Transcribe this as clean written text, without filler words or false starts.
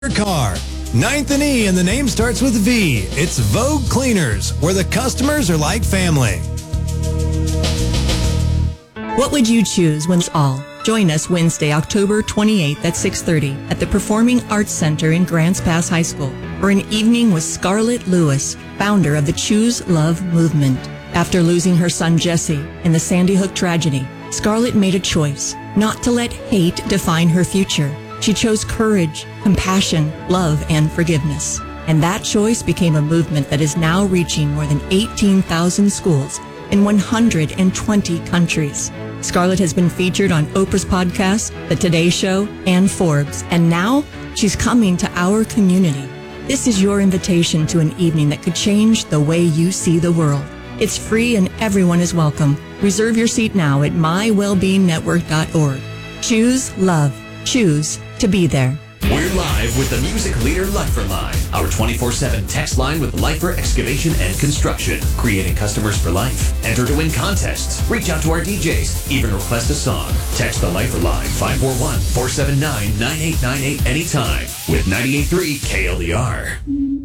Your car. Ninth and E, and the name starts with V. It's Vogue Cleaners, where the customers are like family. What would you choose when it's all? Join us Wednesday, October 28th at 6:30 at the Performing Arts Center in Grants Pass High School for an evening with Scarlett Lewis, founder of the Choose Love movement. After losing her son Jesse in the Sandy Hook tragedy, Scarlett made a choice not to let hate define her future. She chose courage, compassion, love, and forgiveness. And that choice became a movement that is now reaching more than 18,000 schools in 120 countries. Scarlett has been featured on Oprah's podcast, The Today Show, and Forbes. And now she's coming to our community. This is your invitation to an evening that could change the way you see the world. It's free and everyone is welcome. Reserve your seat now at mywellbeingnetwork.org. Choose love. Choose to be there. We're live with the music leader Lifer Line, our 24/7 text line with Lifer Excavation and Construction, creating customers for life. Enter to win contests. Reach out to our DJs. Even request a song. Text the Lifer Line 541-479-9898 anytime with 98.3 KLDR.